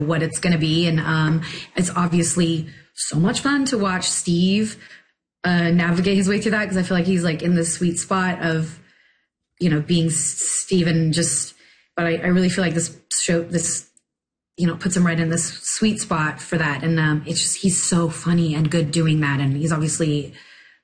what it's going to be. And it's obviously so much fun to watch Steve navigate his way through that, because I feel like he's like in the sweet spot of, being Steve, and just, but I really feel like this show, puts him right in this sweet spot for that. And it's just, he's so funny and good doing that. And he's obviously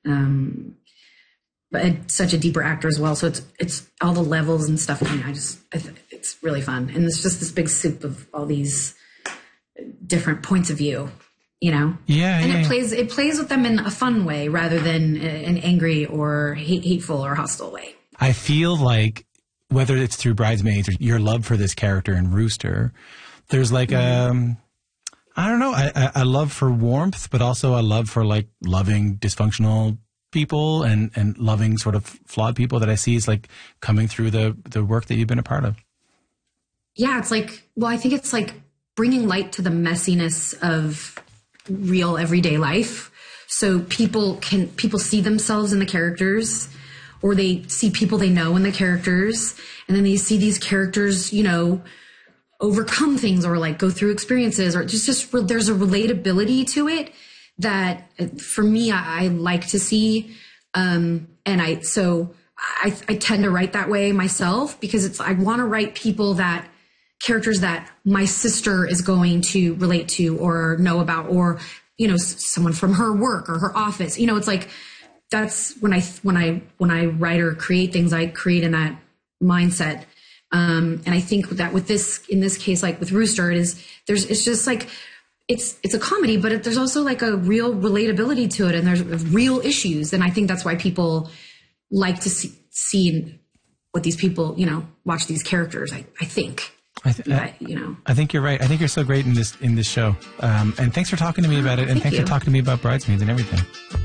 such a deeper actor as well. So it's all the levels and stuff. It's really fun. And it's just this big soup of all these different points of view, Yeah. And it plays with them in a fun way rather than an angry or hateful or hostile way. I feel like whether it's through Bridesmaids or your love for this character in Rooster, there's like I don't know, a love for warmth, but also a love for like loving dysfunctional people and loving sort of flawed people that I see is like coming through the work that you've been a part of. Yeah, it's like, well, I think it's like bringing light to the messiness of real everyday life. So people see themselves in the characters, or they see people they know in the characters, and then they see these characters, overcome things or like go through experiences, or just there's a relatability to it that for me, I like to see. And I tend to write that way myself, because I want to write characters that my sister is going to relate to or know about, or, someone from her work or her office. It's like, that's when I write or create things, I create in that mindset. And I think that in this case, like with Rooster, it's just like, it's a comedy, but there's also like a real relatability to it, and there's real issues. And I think that's why people like to see what these people, watch these characters. I think. I think you're right. I think you're so great in this show. And thanks for talking to me about it. And thanks for talking to me about Bridesmaids and everything.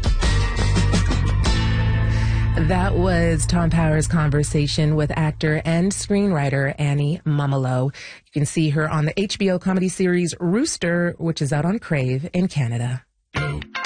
That was Tom Power's conversation with actor and screenwriter Annie Mumolo. You can see her on the HBO comedy series Rooster, which is out on Crave in Canada.